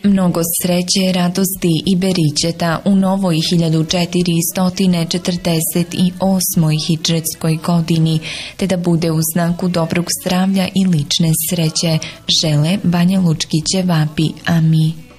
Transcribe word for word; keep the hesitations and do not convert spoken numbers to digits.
Mnogo sreće, radosti i beričeta u novoj hiljadu četiristo četrdeset osmoj hidžretskoj godini, te da bude u znaku dobrog zdravlja i lične sreće, žele banjalučki ćevapi. Amin.